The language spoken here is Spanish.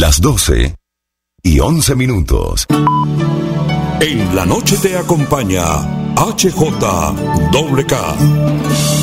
Las 12:11. En la noche te acompaña HJWK.